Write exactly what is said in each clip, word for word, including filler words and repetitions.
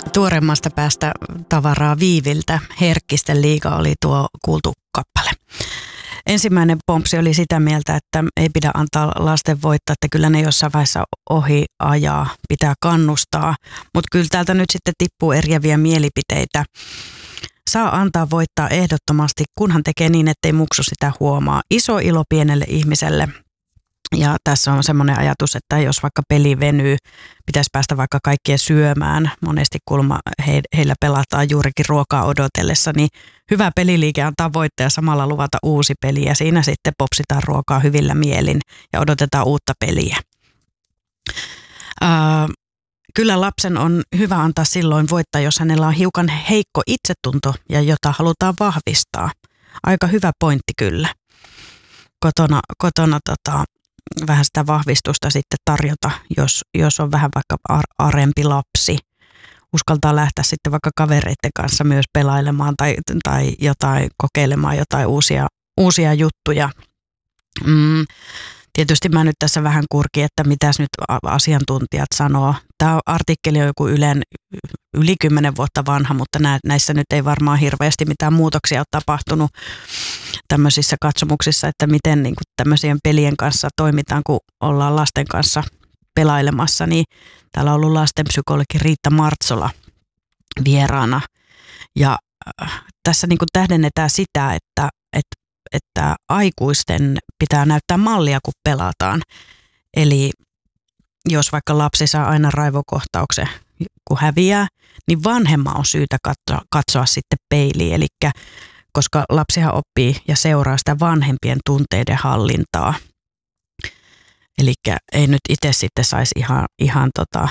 tuoreimmasta päästä tavaraa Viiviltä. Herkkisten liiga oli tuo kuultu kappale. Ensimmäinen pompsi oli sitä mieltä, että ei pidä antaa lasten voittaa, että kyllä ne jossain vaiheessa ohi ajaa, pitää kannustaa. Mutta kyllä täältä nyt sitten tippuu eriäviä mielipiteitä. Saa antaa voittaa ehdottomasti, kunhan tekee niin, ettei muksu sitä huomaa. Iso ilo pienelle ihmiselle. Ja tässä on semmoinen ajatus, että jos vaikka peli venyy, pitäisi päästä vaikka kaikkien syömään. Monesti kulma he, heillä pelataan juurikin ruokaa odotellessa, niin hyvä peliliike antaa voittaa ja samalla luvata uusi peli. Ja siinä sitten popsitaan ruokaa hyvillä mielin ja odotetaan uutta peliä. Ää, kyllä lapsen on hyvä antaa silloin voittaa, jos hänellä on hiukan heikko itsetunto ja jota halutaan vahvistaa. Aika hyvä pointti kyllä. Kotona, kotona tota, vähän sitä vahvistusta sitten tarjota, jos, jos on vähän vaikka arempi lapsi. Uskaltaa lähteä sitten vaikka kavereiden kanssa myös pelailemaan tai, tai jotain, kokeilemaan jotain uusia, uusia juttuja. Mm, tietysti mä nyt tässä vähän kurkin, että mitäs nyt asiantuntijat sanoo. Tämä artikkeli on joku Ylen yli kymmenen vuotta vanha, mutta näissä nyt ei varmaan hirveästi mitään muutoksia ole tapahtunut tämmöisissä katsomuksissa, että miten niin kuin tämmöisien pelien kanssa toimitaan, kun ollaan lasten kanssa pelailemassa. Niin täällä on ollut lastenpsykologi Riitta Martsola vieraana. Ja äh, tässä niin kuin tähdennetään sitä, että, että, että aikuisten pitää näyttää mallia, kun pelataan. Eli jos vaikka lapsi saa aina raivokohtauksen, kun häviää, niin vanhemman on syytä katsoa, katsoa sitten peiliin. Eli koska lapsihan oppii ja seuraa sitä vanhempien tunteiden hallintaa. Eli ei nyt itse sitten saisi ihan, ihan tota,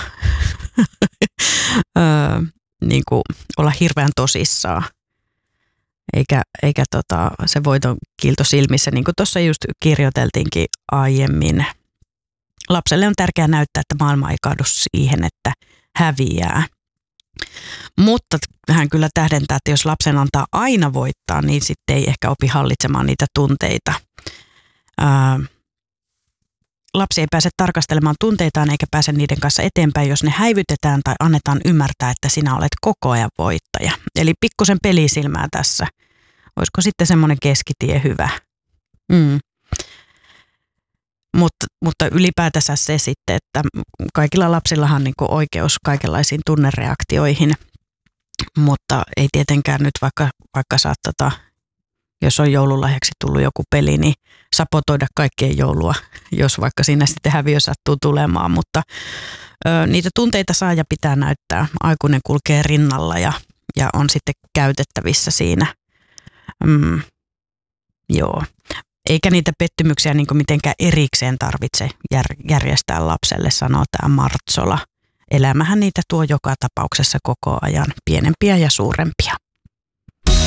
öö, niin kuin olla hirveän tosissaan. Eikä, eikä tota, se voiton kiilto silmissä, niin kuin tuossa just kirjoiteltiinkin aiemmin. Lapselle on tärkeää näyttää, että maailma ei kaadu siihen, että häviää. Mutta hän kyllä tähdentää, että jos lapsen antaa aina voittaa, niin sitten ei ehkä opi hallitsemaan niitä tunteita. Ää, lapsi ei pääse tarkastelemaan tunteitaan eikä pääse niiden kanssa eteenpäin, jos ne häivytetään tai annetaan ymmärtää, että sinä olet koko ajan voittaja. Eli pikkusen pelisilmää tässä. Olisiko sitten semmoinen keskitie hyvä? Mm. Mutta, mutta ylipäätänsä se sitten, että kaikilla lapsillahan on niin kuin oikeus kaikenlaisiin tunnereaktioihin, mutta ei tietenkään nyt vaikka, vaikka saat, tota, jos on joululahjaksi tullut joku peli, niin sapotoida kaikkien joulua, jos vaikka siinä sitten häviö sattuu tulemaan, mutta ö, niitä tunteita saa ja pitää näyttää. Aikuinen kulkee rinnalla ja, ja on sitten käytettävissä siinä. Mm, joo. Eikä niitä pettymyksiä niin kuin mitenkään erikseen tarvitse jär- järjestää lapselle, sanoo tämä Martsola. Elämähän niitä tuo joka tapauksessa koko ajan, pienempiä ja suurempia.